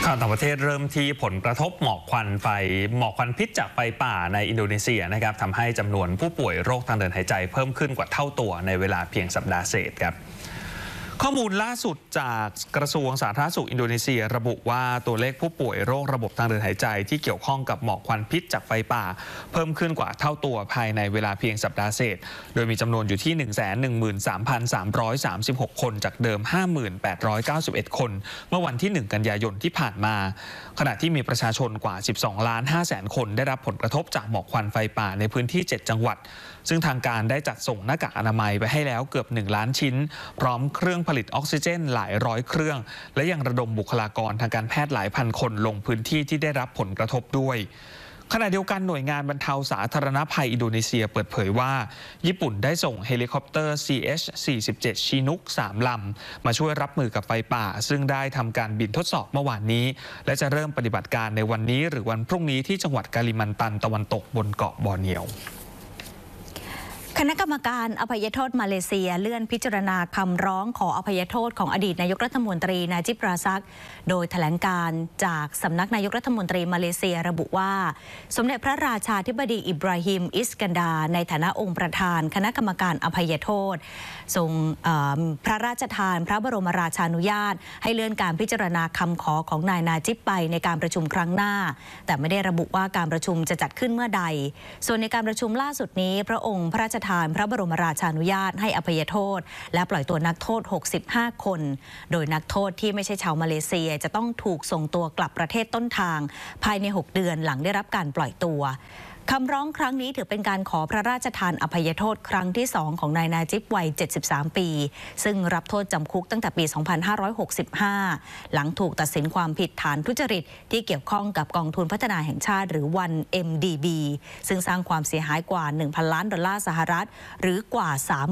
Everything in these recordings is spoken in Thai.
ข่าวต่างประเทศเริ่มที่ผลกระทบหมอกควันพิษจากไฟป่าในอินโดนีเซียนะครับทำให้จำนวนผู้ป่วยโรคทางเดินหายใจเพิ่มขึ้นกว่าเท่าตัวในเวลาเพียงสัปดาห์เศษครับข้อมูลล่าสุดจากกระทรวงสาธารณสุขอินโดนีเซียระบุว่าตัวเลขผู้ป่วยโรคระบบทางเดินหายใจที่เกี่ยวข้องกับหมอกควันพิษจากไฟป่าเพิ่มขึ้นกว่าเท่าตัวภายในเวลาเพียงสัปดาห์เศษโดยมีจำนวนอยู่ที่ 113,336 คนจากเดิม 5891 คนเมื่อวันที่ 1 กันยายนที่ผ่านมาขณะที่มีประชาชนกว่า 12.5 คนได้รับผลกระทบจากหมอกควันไฟป่าในพื้นที่ 7 จังหวัดซึ่งทางการได้จัดส่งหน้ากากอนามัยไปให้แล้วเกือบ 1 ล้านชิ้นพร้อมเครื่องผลิตออกซิเจนหลายร้อยเครื่องและยังระดมบุคลากรทางการแพทย์หลายพันคนลงพื้นที่ที่ได้รับผลกระทบด้วยขณะเดียวกันหน่วยงานบรรเทาสาธารณภัยอินโดนีเซียเปิดเผยว่าญี่ปุ่นได้ส่งเฮลิคอปเตอร์ CH-47 ชินุก 3 ลำมาช่วยรับมือกับไฟป่าซึ่งได้ทำการบินทดสอบเมื่อวานนี้และจะเริ่มปฏิบัติการในวันนี้หรือวันพรุ่งนี้ที่จังหวัดกาลิมันตันตะวันตกบนเกาะบอร์เนียวคณะกรรมการอภัยโทษมาเลเซียเลื่อนพิจารณาคำร้องขออภัยโทษของอดีตนายกรัฐมนตรีนาจิบ ราซักโดยแถลงการจากสำนักนายกรัฐมนตรีมาเลเซียระบุว่าสมเด็จพระราชาธิบดีอิบราฮิมอิสกันดาในฐานะองค์ประธานคณะกรรมการอภัยโทษทรงพระราชทานพระบรมราชานุญาตให้เลื่อนการพิจารณาคำขอของนายนาจิบไปในการประชุมครั้งหน้าแต่ไม่ได้ระบุว่าการประชุมจะจัดขึ้นเมื่อใดส่วนในการประชุมล่าสุดนี้พระองค์พระราชทานพระบรมราชานุญาตให้อภัยโทษและปล่อยตัวนักโทษ65 คนโดยนักโทษที่ไม่ใช่ชาวมาเลเซียจะต้องถูกส่งตัวกลับประเทศต้นทางภายใน6 เดือนหลังได้รับการปล่อยตัวคำร้องครั้งนี้ถือเป็นการขอพระราชทานอภัยโทษครั้งที่2ของนายนาจิบวัย73 ปีซึ่งรับโทษจำคุกตั้งแต่ปี 2565 หลังถูกตัดสินความผิดฐานทุจริตที่เกี่ยวข้องกับกองทุนพัฒนาแห่งชาติหรือ 1MDB ซึ่งสร้างความเสียหายกว่า 1,000 ล้านดอลลาร์สหรัฐหรือกว่า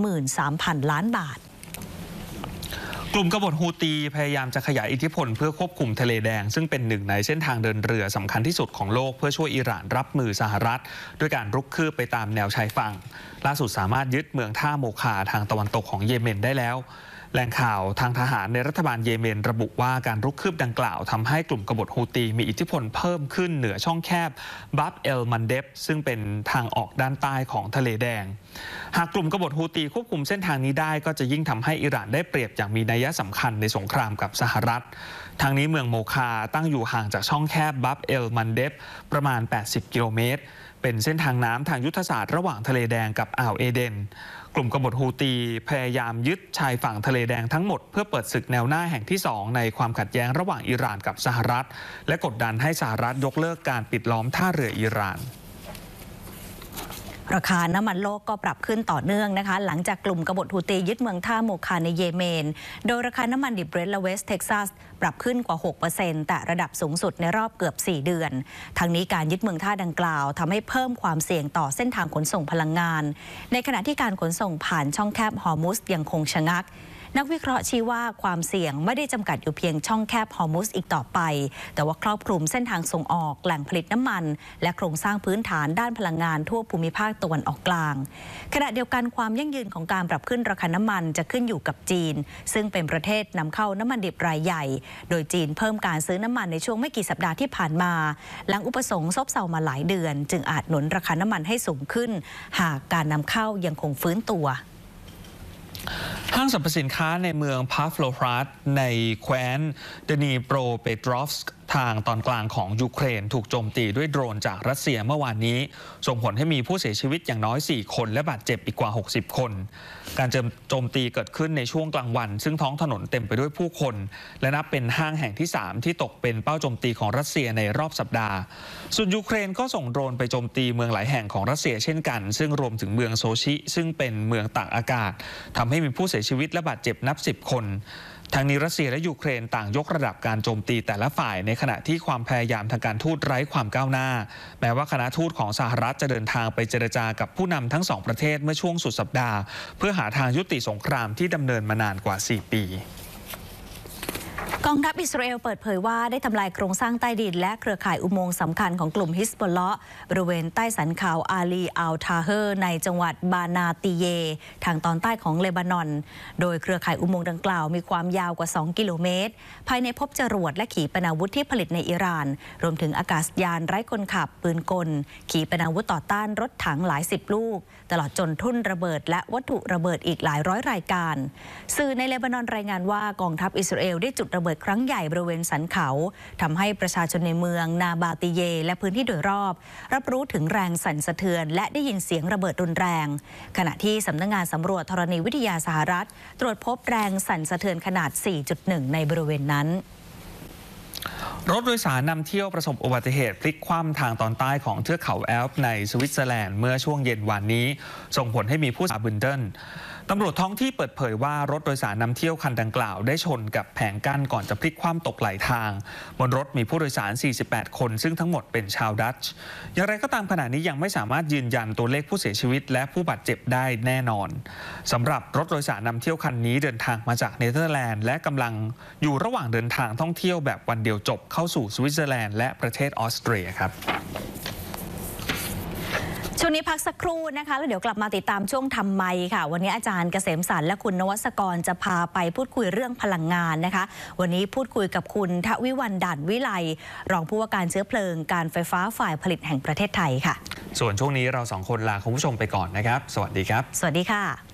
33,000 ล้านบาทกลุ่มกบฏฮูตีพยายามจะขยายอิทธิพลเพื่อควบคุมทะเลแดงซึ่งเป็นหนึ่งในเส้นทางเดินเรือสำคัญที่สุดของโลกเพื่อช่วยอิหร่านรับมือสหรัฐด้วยการรุกคืบไปตามแนวชายฝั่งล่าสุดสามารถยึดเมืองท่าโมคาทางตะวันตกของเยเมนได้แล้วแหล่งข่าวทางทหารในรัฐบาลเยเมนระบุว่าการรุกคืบดังกล่าวทำให้กลุ่มกบฏฮูตีมีอิทธิพลเพิ่มขึ้นเหนือช่องแคบบับเอลมันเดบซึ่งเป็นทางออกด้านใต้ของทะเลแดงหากกลุ่มกบฏฮูตีควบคุมเส้นทางนี้ได้ก็จะยิ่งทำให้อิหร่านได้เปรียบอย่างมีนัยสำคัญในสงครามกับสหรัฐทางนี้เมืองโมคาตั้งอยู่ห่างจากช่องแคบบับเอลมันเดบประมาณ80 กิโลเมตรเป็นเส้นทางน้ำทางยุทธศาสตร์ระหว่างทะเลแดงกับอ่าวเอเดนกลุ่มกบฏฮูตีพยายามยึดชายฝั่งทะเลแดงทั้งหมดเพื่อเปิดศึกแนวหน้าแห่งที่2ในความขัดแย้งระหว่างอิหร่านกับสหรัฐและกดดันให้สหรัฐยกเลิกการปิดล้อมท่าเรืออิหร่านราคาน้ำมันโลกก็ปรับขึ้นต่อเนื่องนะคะหลังจากกลุ่มกบฏฮูตียึดเมืองท่าโมคาในเยเมนโดยราคาน้ำมันดิบเบรนท์และเวสต์เท็กซัสปรับขึ้นกว่า 6% แต่ระดับสูงสุดในรอบเกือบ4 เดือนทั้งนี้การยึดเมืองท่าดังกล่าวทำให้เพิ่มความเสี่ยงต่อเส้นทางขนส่งพลังงานในขณะที่การขนส่งผ่านช่องแคบฮอร์มุสยังคงชะงักนักวิเคราะห์ชี้ว่าความเสี่ยงไม่ได้จำกัดอยู่เพียงช่องแคบฮอร์มุสอีกต่อไปแต่ว่าครอบคลุมเส้นทางส่งออกแหล่งผลิตน้ำมันและโครงสร้างพื้นฐานด้านพลังงานทั่วภูมิภาคตะวันออกกลางขณะเดียวกันความยั่งยืนของการปรับขึ้นราคาน้ำมันจะขึ้นอยู่กับจีนซึ่งเป็นประเทศนำเข้าน้ำมันดิบรายใหญ่โดยจีนเพิ่มการซื้อน้ำมันในช่วงไม่กี่สัปดาห์ที่ผ่านมาหลังอุปสงค์ซบเซามาหลายเดือนจึงอาจหนุนราคาน้ำมันให้สูงขึ้นหากการนำเข้ายังคงฟื้นตัวห้างสรรพสินค้าในเมืองพาฟโลรัสในแคว้นเดนีโปรเปโตรฟสก์ทางตอนกลางของยูเครนถูกโจมตีด้วยโดรนจากรัสเซียเมื่อวานนี้ส่งผลให้มีผู้เสียชีวิตอย่างน้อย4 คนและบาดเจ็บอีกกว่า60 คนการโจมตีเกิดขึ้นในช่วงกลางวันซึ่งท้องถนนเต็มไปด้วยผู้คนและนับเป็นห้างแห่งที่3ที่ตกเป็นเป้าโจมตีของรัสเซียในรอบสัปดาห์ส่วนยูเครนก็ส่งโดรนไปโจมตีเมืองหลายแห่งของรัสเซียเช่นกันซึ่งรวมถึงเมืองโซชิซึ่งเป็นเมืองตากอากาศทำให้มีผู้เสียชีวิตและบาดเจ็บนับ10 คนทางนี้รัสเซียและยูเครนต่างยกระดับการโจมตีแต่ละฝ่ายในขณะที่ความพยายามทางการทูตไร้ความก้าวหน้าแม้ว่าคณะทูตของสหรัฐจะเดินทางไปเจรจากับผู้นำทั้ง2 ประเทศเมื่อช่วงสุดสัปดาห์เพื่อหาทางยุติสงครามที่ดำเนินมานานกว่า4 ปีกองทัพอิสราเอลเปิดเผยว่าได้ทำลายโครงสร้างใต้ดินและเครือข่ายอุโมงค์สำคัญของกลุ่มฮิสบอลเลาะห์บริเวณใต้สันเขาอาลีอัลทาเฮอร์ในจังหวัดบานาติเยทางตอนใต้ของเลบานอนโดยเครือข่ายอุโมงค์ดังกล่าวมีความยาวกว่า2กิโลเมตรภายในพบจรวดและขีปนาวุธที่ผลิตในอิหร่านรวมถึงอากาศยานไร้คนขับปืนกลขีปนาวุธต่อต้านรถถังหลาย10ลูกตลอดจนทุ่นระเบิดและวัตถุระเบิดอีกหลายร้อยรายการสื่อในเลบานอนรายงานว่ากองทัพอิสราเอลได้จุดระเบิดครั้งใหญ่บริเวณสันเขาทำให้ประชาชนในเมืองนาบาติเยและพื้นที่โดยรอบรับรู้ถึงแรงสั่นสะเทือนและได้ยินเสียงระเบิดรุนแรงขณะที่สำนักงานสำรวจธรณีวิทยาสหรัฐตรวจพบแรงสั่นสะเทือนขนาด 4.1 ในบริเวณนั้นรถโดยสารนำเที่ยวประสบอุบัติเหตุพลิกคว่ำทางตอนใต้ของเทือกเขาแอลป์ในสวิตเซอร์แลนด์เมื่อช่วงเย็นวานนี้ส่งผลให้มีผู้เสียชีวิตบึนเดิลตำรวจท้องที่เปิดเผยว่ารถโดยสารนำเที่ยวคันดังกล่าวได้ชนกับแผงกั้นก่อนจะพลิกคว่ำตกไหลทางบนรถมีผู้โดยสาร48คนซึ่งทั้งหมดเป็นชาวดัตช์อย่างไรก็ตามขณะนี้ยังไม่สามารถยืนยันตัวเลขผู้เสียชีวิตและผู้บาดเจ็บได้แน่นอนสำหรับรถโดยสารนำเที่ยวคันนี้เดินทางมาจากเนเธอร์แลนด์และกำลังอยู่ระหว่างเดินทางท่องเที่ยวแบบวันเดียวจบเข้าสู่สวิตเซอร์แลนด์และประเทศออสเตรียครับช่วงนี้พักสักครู่นะคะแล้วเดี๋ยวกลับมาติดตามช่วงทำไมค่ะวันนี้อาจารย์เกษมสรรและคุณนวัศกรจะพาไปพูดคุยเรื่องพลังงานนะคะวันนี้พูดคุยกับคุณทวิวรรณ ด่านวิไลรองผู้ว่าการเชื้อเพลิงการไฟฟ้าฝ่ายผลิตแห่งประเทศไทยค่ะส่วนช่วงนี้เราสองคนลาคุณผู้ชมไปก่อนนะครับสวัสดีครับสวัสดีค่ะ